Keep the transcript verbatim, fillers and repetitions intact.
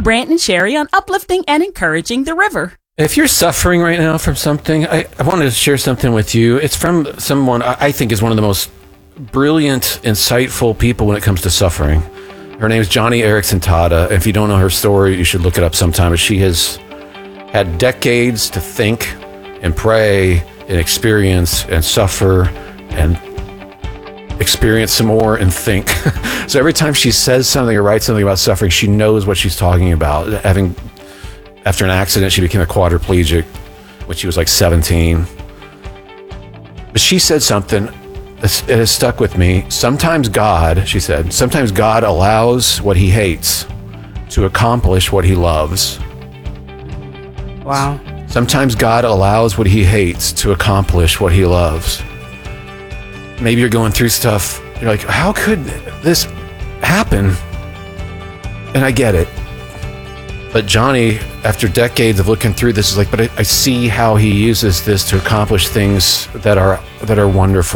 Brant and Sherry on uplifting and encouraging the river. If you're suffering right now from something, I, I wanted to share something with you. It's from someone I, I think is one of the most brilliant, insightful people when it comes to suffering. Her name is Johnny Erickson Tada. If you don't know her story, you should look it up sometime. She has had decades to think and pray and experience and suffer and experience some more and think. So every time she says something or writes something about suffering, she knows what she's talking about. Having After an accident, she became a quadriplegic when she was like seventeen. But she said something that has stuck with me. Sometimes God, she said, sometimes God allows what he hates to accomplish what he loves. Wow. Sometimes God allows what he hates to accomplish what he loves. Maybe you're going through stuff. You're like, how could this happen? And I get it. But Johnny, after decades of looking through this, is like, but I, I see how he uses this to accomplish things that are that are wonderful.